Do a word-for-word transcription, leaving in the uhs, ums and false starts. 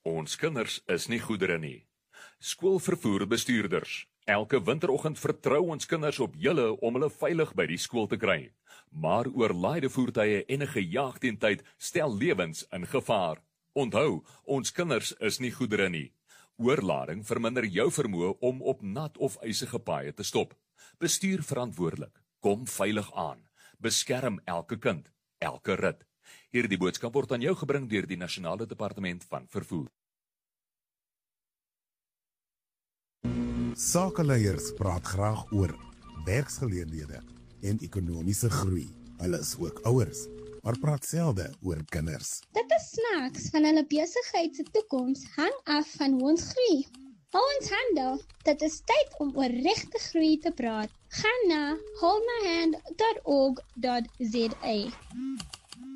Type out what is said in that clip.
Ons kinders is nie goedere nie. Skoolvervoerbestuurders. Elke winteroggend vertrou ons kinders op julle om hulle veilig by die skool te kry. Maar oorlaaide voertuie en 'n gejaagdheid stel lewens in gevaar. Onthou, ons kinders is nie goedere nie. Oorlading verminder jou vermoë om op nat of ysige paaie te stop. Bestuur verantwoordelik. Kom veilig aan. Beskerm elke kind, elke rit. Hierdie boodskap word aan jou gebring deur die Nasionale Departement van Vervoer. Sakeleiers praat graag oor werksgeleenthede en ekonomiese groei. Hulle is ook ouers, maar praat selde oor kinders. Dit is snaaks, van hulle besigheid se toekoms hang af van hoe ons groei. Hou ons hande, dit is tyd om oor regte groei te praat. Gaan na hold my hand dot org dot za.